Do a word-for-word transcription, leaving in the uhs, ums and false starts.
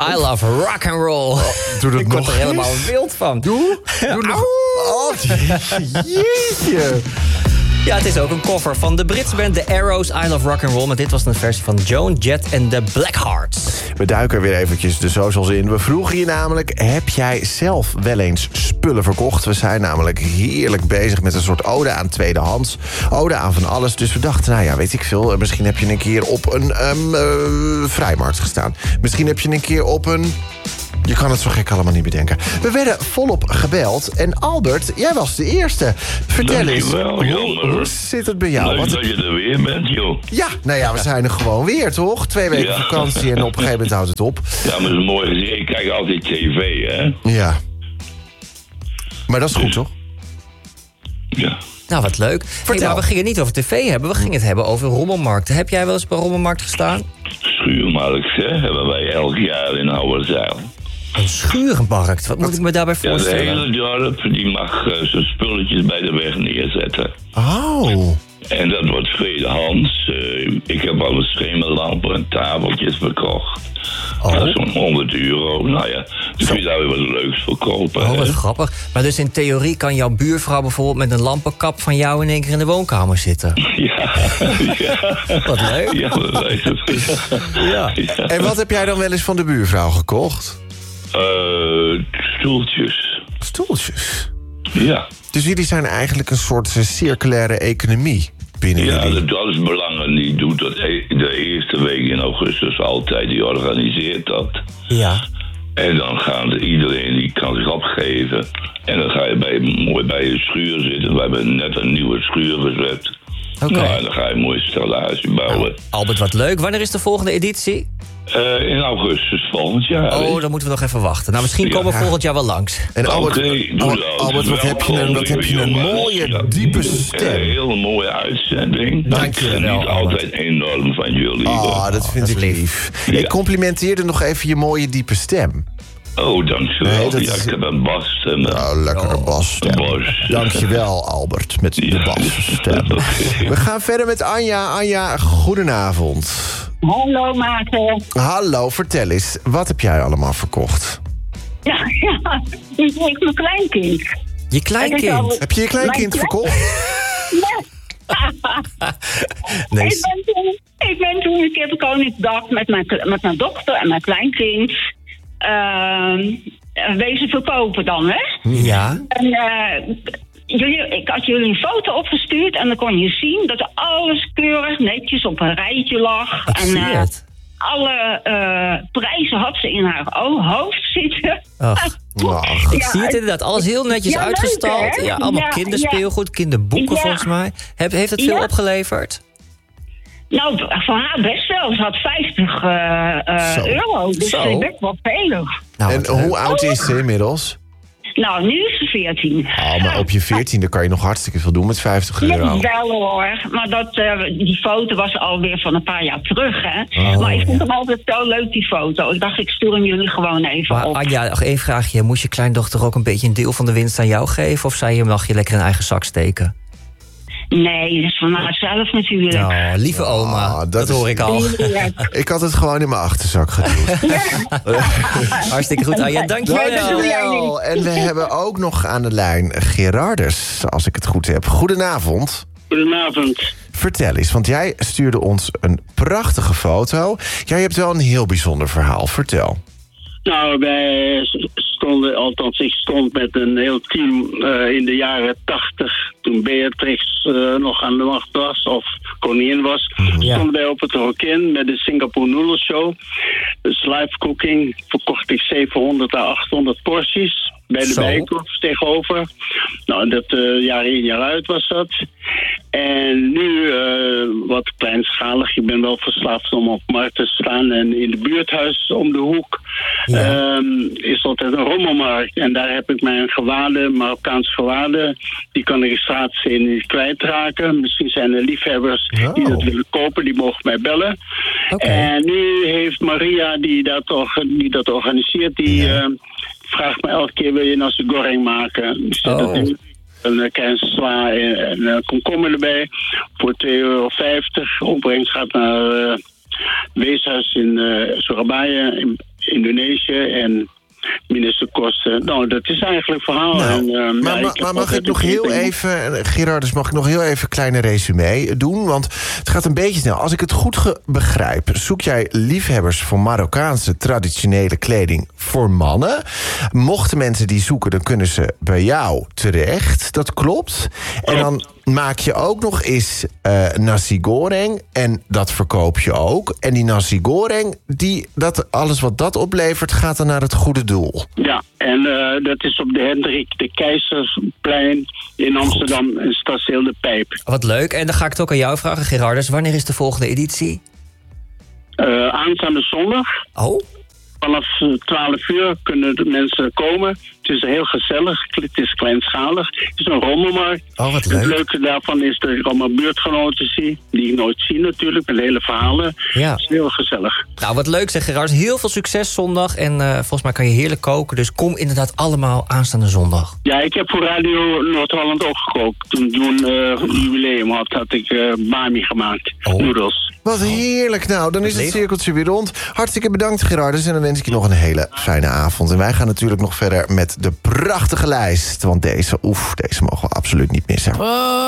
I love rock and roll. Oh, doe dat ik nog word er helemaal wild van. Doe? Doe nog. Oh, jeetje. Ja, het is ook een cover van de Britse band The Arrows, I Love Rock and Roll. Maar dit was een versie van Joan Jett en The Blackhearts. We duiken weer eventjes de socials in. We vroegen je namelijk, heb jij zelf wel eens spullen verkocht? We zijn namelijk heerlijk bezig met een soort ode aan tweedehands. Ode aan van alles. Dus we dachten, nou ja, weet ik veel. Misschien heb je een keer op een um, uh, vrijmarkt gestaan. Misschien heb je een keer op een... Je kan het zo gek allemaal niet bedenken. We werden volop gebeld. En Albert, jij was de eerste. Vertel eens, Dankjewel, hoe, hoe zit het bij jou? Leuk Wat... dat je er weer bent, joh. Ja, nou ja, we zijn er gewoon weer, toch? Twee weken Ja. vakantie en op een gegeven moment houdt het op. Ja, maar dat is mooi gezien. Ik kijk altijd tv, hè. Ja. Maar dat is goed, toch? Ja. Nou, wat leuk. Hey, maar we gingen het niet over tv hebben, we gingen het hebben over rommelmarkten. Heb jij wel eens bij rommelmarkt gestaan? Schuurmarkt, hè, hebben wij elk jaar in Ouwerzeil. Een schurenmarkt, wat moet ik me daarbij Ja, de voorstellen? hele dorp die mag uh, zijn spulletjes bij de weg neerzetten. Oh. En dat wordt tweedehands. Uh, ik heb al een schemerlampen en tafeltjes verkocht. Oh. Dat is zo'n honderd euro. Nou ja, dus kun je daar weer wat leuks verkopen. Oh, wat hè? grappig. Maar dus in theorie kan jouw buurvrouw bijvoorbeeld met een lampenkap van jou in één keer in de woonkamer zitten. Ja, ja. Wat leuk. Ja, dat weet ik. Ja. Ja. En wat heb jij dan wel eens van de buurvrouw gekocht? Uh, stoeltjes. Stoeltjes. Ja. Dus jullie zijn eigenlijk een soort uh, circulaire economie binnen Ja, jullie. dat is belangrijk. Die doet dat e- de eerste week in augustus altijd. Die organiseert dat. Ja. En dan gaat iedereen die kan zich opgeven. En dan ga je bij, mooi bij je schuur zitten. We hebben net een nieuwe schuur gezet. Oké. Nou, en dan ga je een mooi stellage bouwen. Nou, Albert, wat leuk. Wanneer is de volgende editie? Uh, in augustus volgend jaar. Oh, dan moeten we nog even wachten. Nou, misschien komen we Ja. volgend jaar wel langs. En Albert, Oké, doe Al- dat. Albert wat, heb je een, wat heb je een mooie, Ja. diepe Een stem. hele mooie uitzending. Dank je Ik wel, geniet Albert. altijd enorm van jullie. Oh, dat vind dat ik is lief. lief. Ja. Ik complimenteerde nog even je mooie diepe stem. Oh, dankjewel. Nee, dat ja, is- ik heb een basstem. Nou, lekkere Oh. basstem. Bas. Dankjewel, Albert, met de Ja. basstem. Oké. We gaan verder met Anja. Anja, goedenavond. Hallo, Maarten. Hallo, vertel eens. Wat heb jij allemaal verkocht? Ja, ja, ik heb mijn kleinkind. Je Het is kleinkind. al- Heb je je kleinkind Mijn verkocht? Nee, Ik ben toen, ik ben toen een keer op Koningsdag met mijn, met mijn dochter en mijn kleinkind uh, wezen verkopen dan, hè? ja. En uh, jullie, ik had jullie een foto opgestuurd en dan kon je zien dat alles keurig netjes op een rijtje lag. Ik en zie uh, het. alle uh, prijzen had ze in haar o- hoofd zitten. Ach, Ach, ik zie het inderdaad. Alles heel netjes Ja, leuk, uitgestald. hè? Ja, allemaal Ja, kinderspeelgoed, kinderboeken Ja. volgens mij. Heb, heeft het veel Ja. opgeleverd? Nou, voor haar best wel. Ze had vijftig uh, uh, Zo. euro. Dus Zo. dat is best wel veel. Nou, en wat leuk. hoe oud is ze inmiddels? Nou, nu is ze veertien. Oh, maar op je veertiende kan je nog hartstikke veel doen met vijftig euro. Ja, wel hoor. Maar dat, uh, die foto was alweer van een paar jaar terug, hè. Oh, maar ik vond ja. hem altijd zo leuk, die foto. Ik dacht, ik stuur hem jullie gewoon even Maar op. Anja, nog één vraagje. Moest je kleindochter ook een beetje een deel van de winst aan jou geven? Of zei je, mag je lekker in eigen zak steken? Nee, dat is van haarzelf natuurlijk. Nou, lieve oma, Oh, dat dat, is- hoor ik al. Ja. Ik had het gewoon in mijn achterzak gedaan. Hartstikke goed, Anja. Dank je wel. Dankjewel. En we hebben ook nog aan de lijn Gerardus, als ik het goed heb. Goedenavond. Goedenavond. Vertel eens, want jij stuurde ons een prachtige foto. Jij hebt wel een heel bijzonder verhaal. Vertel. Nou, wij stonden, althans ik stond met een heel team uh, in de jaren tachtig, toen Beatrix uh, nog aan de macht was, of koningin was, Ja. stonden wij op het Rokin met de Singapore Noodle Show. Dus live cooking verkocht ik zevenhonderd à achthonderd porties bij de Zo. Bijenkorf tegenover. Nou, dat uh, jaar in jaar uit was dat. En nu uh, wat kleinschalig. Ik ben wel verslaafd om op markt te staan. En in de buurthuis om de hoek Ja. um, is altijd een rommelmarkt. En daar heb ik mijn gewaden, Marokkaanse gewaden. Die kan ik straks in niet kwijtraken. Misschien zijn er liefhebbers Oh. die dat willen kopen. Die mogen mij bellen. Oké. En nu heeft Maria, die dat, orga- die dat organiseert, die Ja. uh, vraagt me elke keer: wil je nasi goreng maken? Dus Oh. dat is een klein sla en en een komkommer erbij voor twee euro vijftig. Opbrengst gaat naar uh, Weeshuis in uh, Surabaya in, Indonesië en minister Kosten. Nou, dat is eigenlijk het verhaal. Nou, en, uh, maar, ja, ma, maar mag ik nog heel even, Gerardus, mag ik nog heel even een kleine resume doen? Want het gaat een beetje snel. Als ik het goed ge- begrijp, zoek jij liefhebbers voor Marokkaanse traditionele kleding voor mannen. Mochten mensen die zoeken, dan kunnen ze bij jou terecht. Dat klopt. En dan maak je ook nog eens uh, nasi goreng. En dat verkoop je ook. En die nasi goreng, die, dat, alles wat dat oplevert, gaat dan naar het goede doel. Ja, en uh, dat is op de Hendrik de Keizersplein in Amsterdam, in Stadsteel de Pijp. Wat leuk. En dan ga ik het ook aan jou vragen, Gerardus. Wanneer is de volgende editie? Uh, aanstaande zondag. Oh? Vanaf twaalf uur kunnen de mensen komen. Het is heel gezellig. Het is kleinschalig. Het is een rommelmarkt. Oh, wat leuk. Het leuke daarvan is dat ik allemaal buurtgenoten zie. Die ik nooit zie natuurlijk. Met hele verhalen. Ja. Het is heel gezellig. Nou, wat leuk zeg, Gerardus. Heel veel succes zondag. En uh, volgens mij kan je heerlijk koken. Dus kom inderdaad allemaal aanstaande zondag. Ja, ik heb voor Radio Noord-Holland ook gekookt. Toen toen uh, een jubileum had, had ik uh, bami gemaakt. Oh. Noedels. Wat heerlijk. Nou, dan is het Leeg. cirkeltje weer rond. Hartstikke bedankt, Gerardus. En dan wens ik je nog een hele fijne avond. En wij gaan natuurlijk nog verder met de prachtige lijst. Want deze, oef, deze mogen we absoluut niet missen.